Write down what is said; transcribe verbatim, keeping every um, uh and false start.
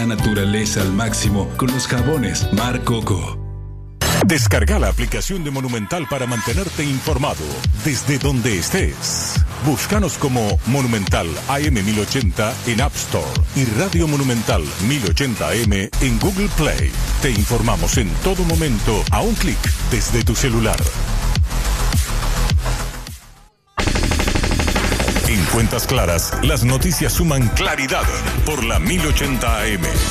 naturaleza al máximo con los jabones Mar Coco. Descarga la aplicación de Monumental para mantenerte informado desde donde estés. Búscanos como Monumental A M mil ochenta en App Store y Radio Monumental mil ochenta A M en Google Play. Te informamos en todo momento a un clic desde tu celular. En Cuentas Claras, las noticias suman claridad por la mil ochenta A M.